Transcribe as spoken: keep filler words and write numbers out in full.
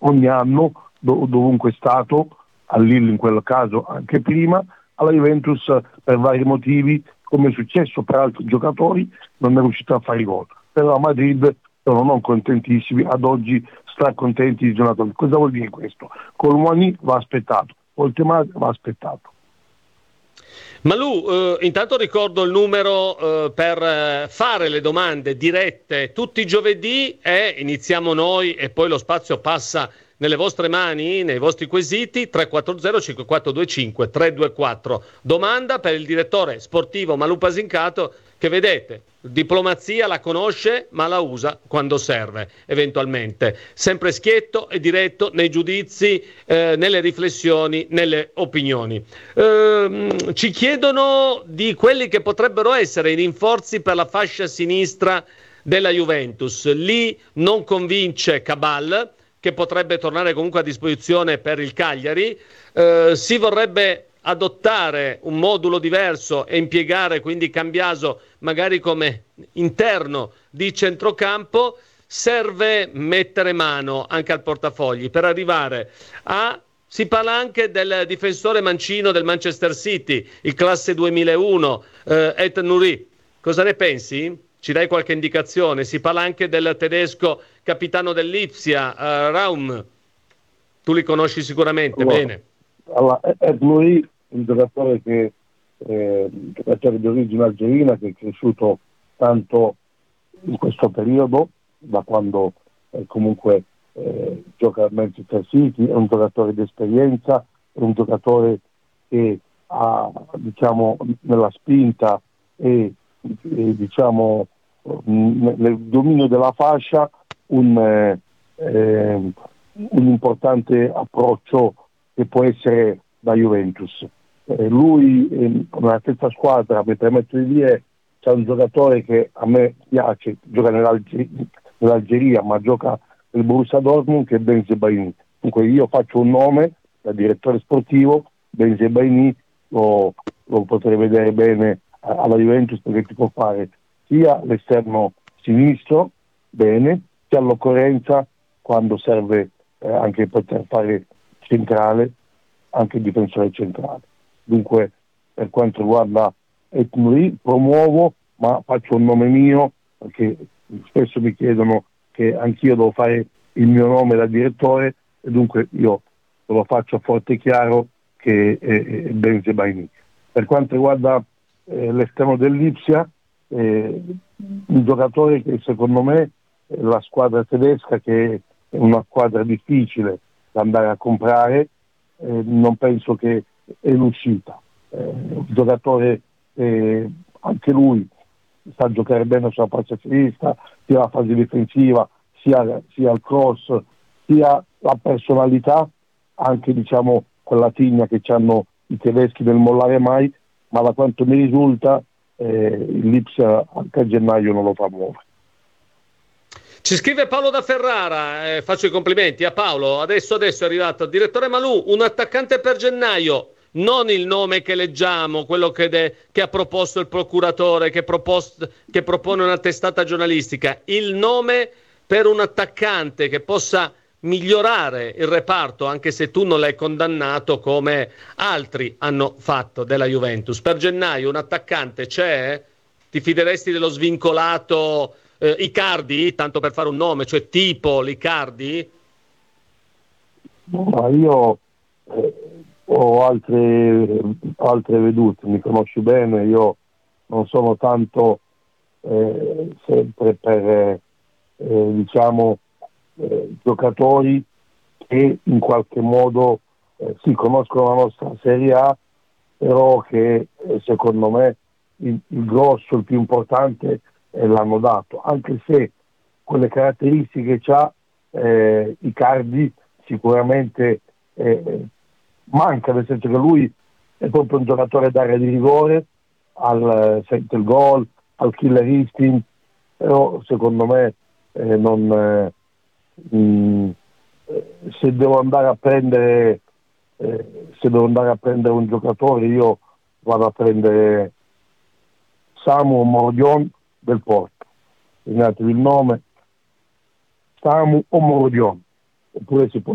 ogni anno, dov- dovunque è stato, a Lille in quel caso anche prima, alla Juventus per vari motivi, come è successo per altri giocatori, non è riuscito a fare i gol. Però a Madrid sono non contentissimi, ad oggi stracontenti di Jonathan. Cosa vuol dire questo? Colomani va aspettato, Oltemare va aspettato. Malù, eh, intanto ricordo il numero eh, per eh, fare le domande dirette tutti i giovedì e iniziamo noi e poi lo spazio passa nelle vostre mani, nei vostri quesiti. Tre quattro zero cinque quattro due cinque tre due quattro. Domanda per il direttore sportivo Malù Pasincato, che vedete, diplomazia la conosce ma la usa quando serve, eventualmente. Sempre schietto e diretto nei giudizi, eh, nelle riflessioni, nelle opinioni. Ehm, ci chiedono di quelli che potrebbero essere i rinforzi per la fascia sinistra della Juventus. Lì non convince Cabal, che potrebbe tornare comunque a disposizione per il Cagliari. Eh, si vorrebbe adottare un modulo diverso e impiegare quindi Cambiaso magari come interno di centrocampo. Serve mettere mano anche al portafogli per arrivare a... Si parla anche del difensore mancino del Manchester City, il classe duemilauno, eh, Et Nouri. Cosa ne pensi? Ci dai qualche indicazione? Si parla anche del tedesco capitano dell'Ipsia, uh, Raum. Tu li conosci sicuramente, Allora, bene. allora Et Nouri, un giocatore che eh, giocatore di origine algerina, che è cresciuto tanto in questo periodo, da quando eh, comunque eh, gioca al Manchester City, è un giocatore di esperienza, è un giocatore che ha, diciamo, nella spinta e, e diciamo nel dominio della fascia un, eh, eh, un importante approccio che può essere da Juventus. Eh, lui eh, nella stessa squadra, mi permetto di dire, c'è un giocatore che a me piace, gioca nell'Algeria, nell'Algeria ma gioca nel Borussia Dortmund, che è Bensebaini. Dunque io faccio un nome da direttore sportivo, Bensebaini lo, lo potrei vedere bene alla Juventus, perché ti può fare sia l'esterno sinistro bene, sia all'occorrenza quando serve eh, anche poter fare centrale, anche difensore centrale. Dunque per quanto riguarda Et Nouri promuovo, ma faccio un nome mio, perché spesso mi chiedono che anch'io devo fare il mio nome da direttore, e dunque io lo faccio forte e chiaro che è, è Bensebaini. Per quanto riguarda eh, l'esterno dell'Ipsia, eh, un giocatore che secondo me eh, la squadra tedesca, che è una squadra difficile da andare a comprare, eh, non penso che è l'uscita. Eh, un giocatore eh, anche lui sa giocare bene sulla faccia sinistra, sia la fase difensiva, sia, sia il cross, sia la personalità, anche diciamo quella tigna che hanno i tedeschi del mollare mai, ma da quanto mi risulta eh, l'Ipsia anche a gennaio non lo fa muovere. Ci scrive Paolo da Ferrara, eh, faccio i complimenti a Paolo, adesso adesso è arrivato. Direttore Malù, un attaccante per gennaio, non il nome che leggiamo, quello che, de- che ha proposto il procuratore, che, propost- che propone una testata giornalistica, il nome per un attaccante che possa migliorare il reparto, anche se tu non l'hai condannato come altri hanno fatto della Juventus. Per gennaio un attaccante c'è? Ti fideresti dello svincolato eh, Icardi, tanto per fare un nome, cioè tipo l'Icardi? Ma io eh, ho altre, altre vedute, mi conosci bene, io non sono tanto eh, sempre per eh, eh, diciamo eh, giocatori che in qualche modo eh, si conoscono la nostra Serie A, però che eh, secondo me il, il grosso, il più importante eh, l'hanno dato, anche se quelle caratteristiche c'ha eh, Icardi sicuramente eh, manca, nel senso che lui è proprio un giocatore d'area di rigore, al, sente il gol, al killer instinct, però secondo me eh, non, eh, mh, se devo andare a prendere eh, se devo andare a prendere un giocatore, io vado a prendere Samu Morodion del Porto, segnatevi il nome, Samu Omorodion, oppure si può